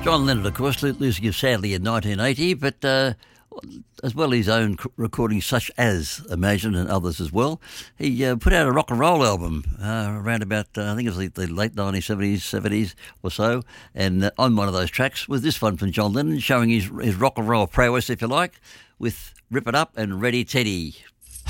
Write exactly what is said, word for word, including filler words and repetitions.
John Lennon, of course, lo- losing us sadly in nineteen eighty, but uh, as well as his own c- recordings such as Imagine and others as well, he uh, put out a rock and roll album uh, around about, uh, I think it was the, the late nineteen seventies, seventies or so, and uh, on one of those tracks was this one from John Lennon, showing his, his rock and roll prowess, if you like, with Rip It Up and Ready Teddy.